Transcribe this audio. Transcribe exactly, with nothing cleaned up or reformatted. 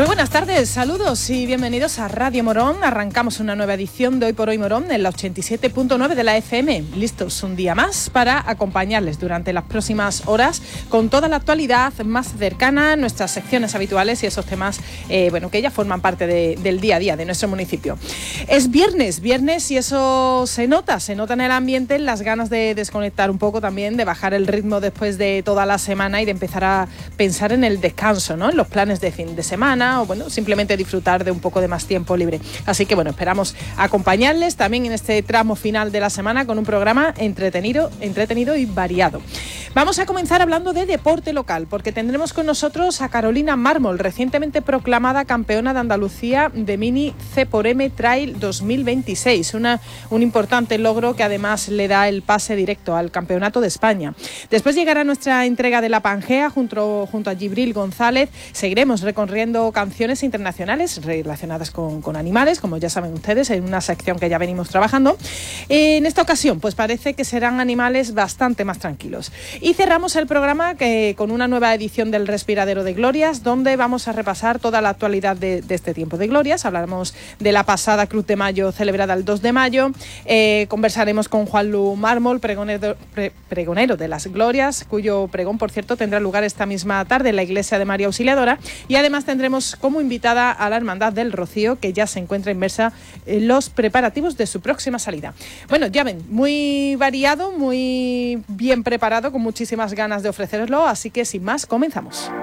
Muy buenas tardes, saludos y bienvenidos a Radio Morón. Arrancamos una nueva edición de Hoy por Hoy Morón en la ochenta y siete punto nueve de la F M. Listos un día más para acompañarles durante las próximas horas con toda la actualidad más cercana, nuestras secciones habituales y esos temas eh, bueno, que ya forman parte de, del día a día de nuestro municipio. Es viernes, viernes y eso se nota, se nota en el ambiente, las ganas de desconectar un poco también, de bajar el ritmo después de toda la semana y de empezar a pensar en el descanso, ¿no? En los planes de fin de semana o bueno, simplemente disfrutar de un poco de más tiempo libre. Así que bueno, esperamos acompañarles también en este tramo final de la semana con un programa entretenido, entretenido y variado. Vamos a comenzar hablando de deporte local, porque tendremos con nosotros a Carolina Mármol, recientemente proclamada campeona de Andalucía de Mini C por M Trail dos mil veintiséis, una, un importante logro que además le da el pase directo al Campeonato de España. Después llegará nuestra entrega de La Pangea junto, junto a Gibril González. Seguiremos recorriendo canciones internacionales relacionadas con, con animales, como ya saben ustedes, en una sección que ya venimos trabajando. En esta ocasión, pues parece que serán animales bastante más tranquilos. Y cerramos el programa que, con una nueva edición del Respiradero de Glorias, donde vamos a repasar toda la actualidad de, de este tiempo de glorias. Hablaremos de la pasada Cruz de Mayo celebrada el dos de mayo. Eh, conversaremos con Juanlu Mármol, pregonero, pre, pregonero de las glorias, cuyo pregón, por cierto, tendrá lugar esta misma tarde en la iglesia de María Auxiliadora. Y además tendremos como invitada a la Hermandad del Rocío, que ya se encuentra inmersa en los preparativos de su próxima salida. Bueno, ya ven, muy variado, muy bien preparado, con muchísimas ganas de ofreceroslo, así que sin más, comenzamos.